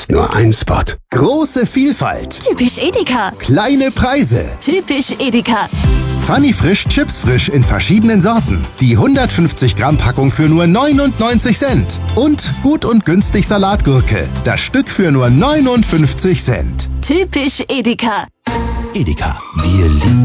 fast nur ein Spot. Große Vielfalt. Typisch Edeka. Kleine Preise. Typisch Edeka. Funny Frisch Chips Frisch in verschiedenen Sorten. Die 150 Gramm Packung für nur 99 Cent. Und gut und günstig Salatgurke. Das Stück für nur 59 Cent. Typisch Edeka. Edeka, wir lieben